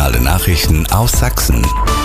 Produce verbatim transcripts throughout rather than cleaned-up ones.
Regionale Nachrichten aus Sachsen.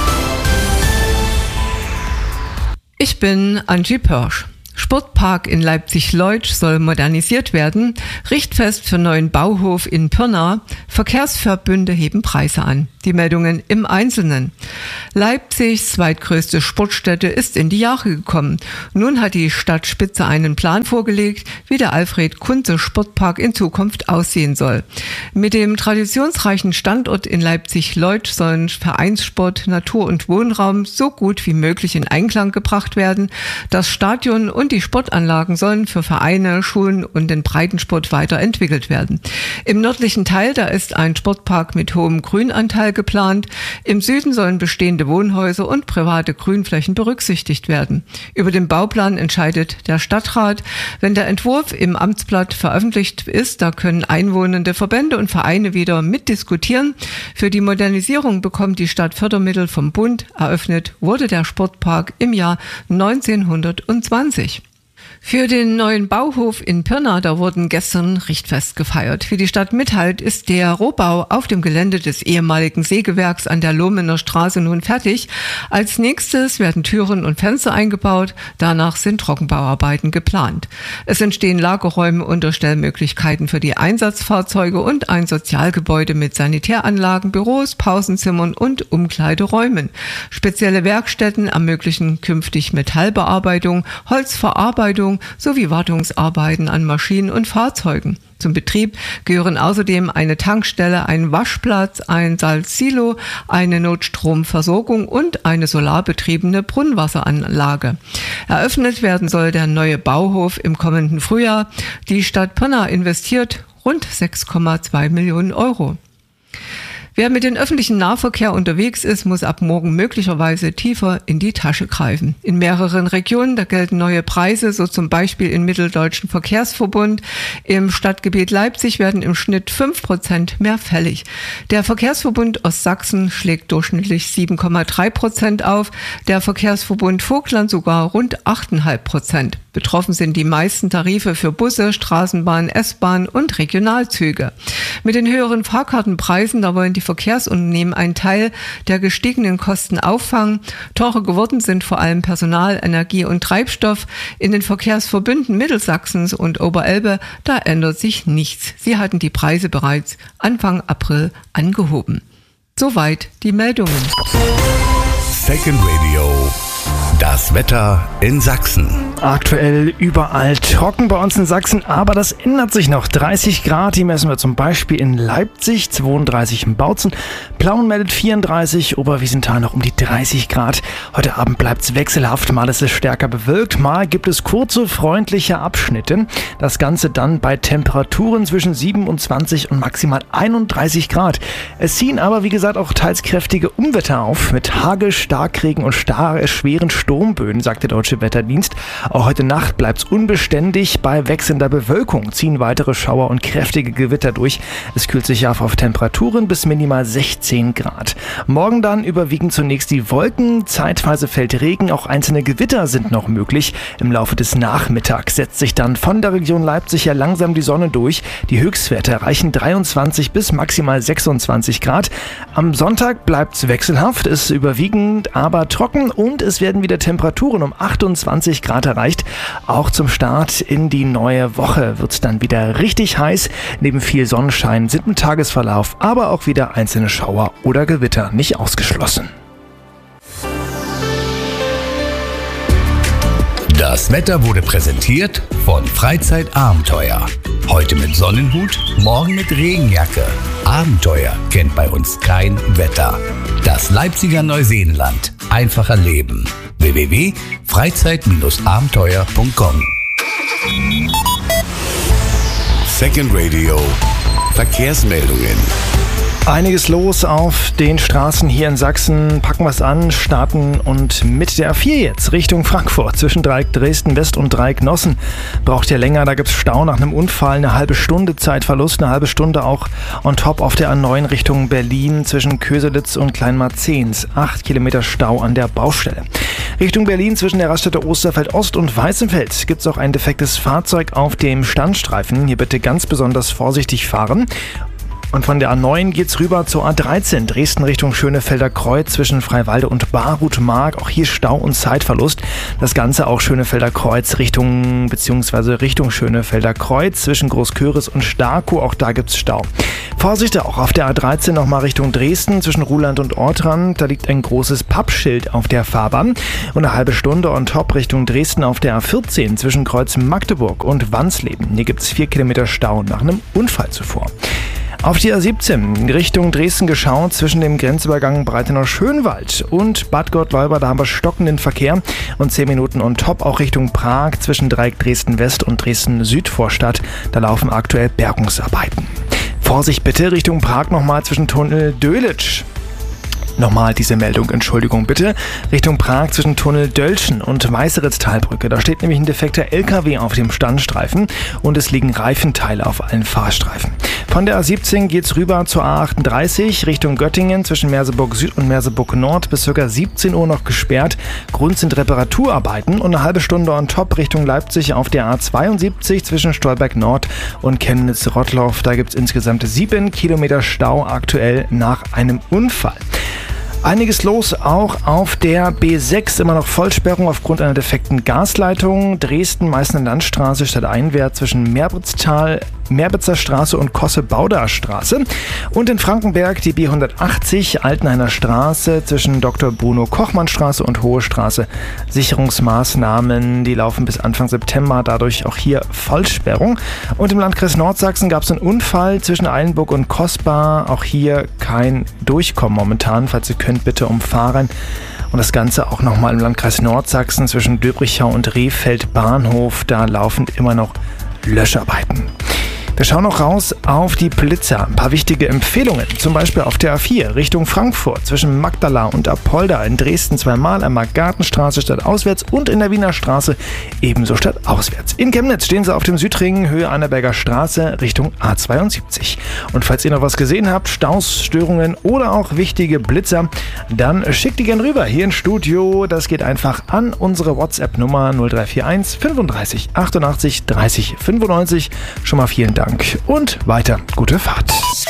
Ich bin Angie Pörsch. Sportpark in Leipzig-Leutsch soll modernisiert werden. Richtfest für neuen Bauhof in Pirna. Verkehrsverbünde heben Preise an. Die Meldungen im Einzelnen. Leipzigs zweitgrößte Sportstätte ist in die Jahre gekommen. Nun hat die Stadtspitze einen Plan vorgelegt, wie der Alfred-Kunze-Sportpark in Zukunft aussehen soll. Mit dem traditionsreichen Standort in Leipzig-Leutsch sollen Vereinssport, Natur- und Wohnraum so gut wie möglich in Einklang gebracht werden. Das Stadion und die Sportanlagen sollen für Vereine, Schulen und den Breitensport weiterentwickelt werden. Im nördlichen Teil, da ist ein Sportpark mit hohem Grünanteil geplant. Im Süden sollen bestehende Wohnhäuser und private Grünflächen berücksichtigt werden. Über den Bauplan entscheidet der Stadtrat. Wenn der Entwurf im Amtsblatt veröffentlicht ist, da können einwohnende Verbände und Vereine wieder mitdiskutieren. Für die Modernisierung bekommt die Stadt Fördermittel vom Bund. Eröffnet wurde der Sportpark im Jahr neunzehnhundertzwanzig. Für den neuen Bauhof in Pirna, da wurden gestern Richtfest gefeiert. Wie die Stadt mitteilt, ist der Rohbau auf dem Gelände des ehemaligen Sägewerks an der Lohmener Straße nun fertig. Als nächstes werden Türen und Fenster eingebaut. Danach sind Trockenbauarbeiten geplant. Es entstehen Lagerräume, Unterstellmöglichkeiten für die Einsatzfahrzeuge und ein Sozialgebäude mit Sanitäranlagen, Büros, Pausenzimmern und Umkleideräumen. Spezielle Werkstätten ermöglichen künftig Metallbearbeitung, Holzverarbeitung sowie Wartungsarbeiten an Maschinen und Fahrzeugen. Zum Betrieb gehören außerdem eine Tankstelle, ein Waschplatz, ein Salzsilo, eine Notstromversorgung und eine solarbetriebene Brunnenwasseranlage. Eröffnet werden soll der neue Bauhof im kommenden Frühjahr. Die Stadt Pirna investiert rund sechs Komma zwei Millionen Euro. Wer mit dem öffentlichen Nahverkehr unterwegs ist, muss ab morgen möglicherweise tiefer in die Tasche greifen. In mehreren Regionen, da gelten neue Preise, so zum Beispiel im Mitteldeutschen Verkehrsverbund. Im Stadtgebiet Leipzig werden im Schnitt fünf Prozent mehr fällig. Der Verkehrsverbund Ostsachsen schlägt durchschnittlich sieben Komma drei Prozent auf, der Verkehrsverbund Vogtland sogar rund acht Komma fünf Prozent. Betroffen sind die meisten Tarife für Busse, Straßenbahn, S-Bahn und Regionalzüge. Mit den höheren Fahrkartenpreisen, da wollen die Verkehrsunternehmen einen Teil der gestiegenen Kosten auffangen. Teurer geworden sind vor allem Personal, Energie und Treibstoff. In den Verkehrsverbünden Mittelsachsens und Oberelbe, da ändert sich nichts. Sie hatten die Preise bereits Anfang April angehoben. Soweit die Meldungen. Second Radio. Das Wetter in Sachsen. Aktuell überall trocken bei uns in Sachsen, aber das ändert sich noch. dreißig Grad, die messen wir zum Beispiel in Leipzig, zweiunddreißig in Bautzen. Plauen meldet vierunddreißig, Oberwiesenthal noch um die dreißig Grad. Heute Abend bleibt es wechselhaft, mal ist es stärker bewölkt, mal gibt es kurze, freundliche Abschnitte. Das Ganze dann bei Temperaturen zwischen siebenundzwanzig und maximal einunddreißig Grad. Es ziehen aber, wie gesagt, auch teils kräftige Unwetter auf mit Hagel, Starkregen und star- schweren Sturmböen, sagt der Deutsche Wetterdienst. Auch heute Nacht bleibt es unbeständig. Bei wechselnder Bewölkung ziehen weitere Schauer und kräftige Gewitter durch. Es kühlt sich auf auf Temperaturen bis minimal sechzehn Grad. Morgen dann überwiegen zunächst die Wolken. Zeitweise fällt Regen. Auch einzelne Gewitter sind noch möglich. Im Laufe des Nachmittags setzt sich dann von der Region Leipzig ja langsam die Sonne durch. Die Höchstwerte erreichen dreiundzwanzig bis maximal sechsundzwanzig Grad. Am Sonntag bleibt es wechselhaft, ist überwiegend aber trocken und es werden wieder Temperaturen um achtundzwanzig Grad erreicht. Auch zum Start in die neue Woche wird es dann wieder richtig heiß. Neben viel Sonnenschein sind im Tagesverlauf aber auch wieder einzelne Schauer oder Gewitter nicht ausgeschlossen. Das Wetter wurde präsentiert von Freizeitabenteuer. Heute mit Sonnenhut, morgen mit Regenjacke. Abenteuer kennt bei uns kein Wetter. Das Leipziger Neuseenland. Einfacher Leben. w w w punkt freizeit abenteuer punkt com. Second Radio. Verkehrsmeldungen. Einiges los auf den Straßen hier in Sachsen. Packen wir es an, starten und mit der A vier jetzt Richtung Frankfurt. Zwischen Dreieck Dresden West und Dreieck Nossen braucht ihr länger. Da gibt es Stau nach einem Unfall, eine halbe Stunde Zeitverlust, eine halbe Stunde auch on top auf der A neun Richtung Berlin zwischen Köselitz und Kleinmarzens. Acht Kilometer Stau an der Baustelle. Richtung Berlin zwischen der Raststätte Osterfeld Ost und Weißenfeld gibt es auch ein defektes Fahrzeug auf dem Standstreifen. Hier bitte ganz besonders vorsichtig fahren. Und von der A neun geht's rüber zur A dreizehn, Dresden Richtung Schönefelder Kreuz zwischen Freiwalde und Barut-Mark. Auch hier Stau und Zeitverlust. Das Ganze auch Schönefelder Kreuz Richtung, beziehungsweise Richtung Schönefelder Kreuz zwischen Großköris und Starkow. Auch da gibt's Stau. Vorsicht auch auf der A dreizehn nochmal Richtung Dresden zwischen Ruhland und Ortrand. Da liegt ein großes Pappschild auf der Fahrbahn. Und eine halbe Stunde on top Richtung Dresden auf der A vierzehn zwischen Kreuz Magdeburg und Wansleben. Hier gibt's vier Kilometer Stau nach einem Unfall zuvor. Auf die A siebzehn Richtung Dresden geschaut, zwischen dem Grenzübergang Breitenau-Schönwald und Bad Gottleuba, da haben wir stockenden Verkehr und zehn Minuten on top, auch Richtung Prag zwischen Dreieck Dresden-West und Dresden-Südvorstadt, da laufen aktuell Bergungsarbeiten. Vorsicht bitte, Richtung Prag nochmal zwischen Tunnel Dölitsch. Nochmal diese Meldung, Entschuldigung bitte. Richtung Prag zwischen Tunnel Dölschen und Weißeritz-Talbrücke. Da steht nämlich ein defekter L K W auf dem Standstreifen und es liegen Reifenteile auf allen Fahrstreifen. Von der A siebzehn geht's rüber zur A achtunddreißig Richtung Göttingen zwischen Merseburg Süd und Merseburg Nord bis ca. siebzehn Uhr noch gesperrt. Grund sind Reparaturarbeiten und eine halbe Stunde on top Richtung Leipzig auf der A zweiundsiebzig zwischen Stolberg Nord und Chemnitz-Rottlauf. Da gibt's insgesamt sieben Kilometer Stau aktuell nach einem Unfall. Einiges los auch auf der B sechs, immer noch Vollsperrung aufgrund einer defekten Gasleitung. Dresden, Meißner Landstraße stadteinwärts zwischen Meerbritztal, Meerbitzer Straße und Kosse-Bauder Straße. Und in Frankenberg die B hundertachtzig, Altenhainer Straße zwischen Doktor Bruno Kochmann Straße und Hohe Straße. Sicherungsmaßnahmen, die laufen bis Anfang September, dadurch auch hier Vollsperrung. Und im Landkreis Nordsachsen gab es einen Unfall zwischen Eilenburg und Kosbar. Auch hier kein Durchkommen momentan, falls ihr könnt, bitte umfahren. Und das Ganze auch nochmal im Landkreis Nordsachsen zwischen Döbrichau und Rehfeld Bahnhof. Da laufen immer noch Löscharbeiten. Wir schauen noch raus auf die Blitzer. Ein paar wichtige Empfehlungen. Zum Beispiel auf der A vier Richtung Frankfurt zwischen Magdala und Apolda. In Dresden zweimal einmal Gartenstraße statt auswärts und in der Wiener Straße ebenso statt auswärts. In Chemnitz stehen sie auf dem Südring Höhe Annaberger Straße Richtung A zweiundsiebzig. Und falls ihr noch was gesehen habt, Staus, Störungen oder auch wichtige Blitzer, dann schickt die gern rüber hier ins Studio. Das geht einfach an unsere WhatsApp-Nummer null drei vier eins fünfunddreißig achtundachtzig dreißig fünfundneunzig. Schon mal vielen Dank. Und weiter gute Fahrt.